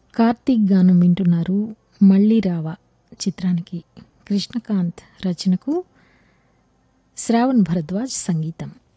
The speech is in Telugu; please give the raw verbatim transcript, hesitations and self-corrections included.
కార్తీక్ గానం వింటున్నారు. మళ్ళీ రావా చిత్రానికి కృష్ణకాంత్ రచనకు శ్రావణ్ భరద్వాజ్ సంగీతం.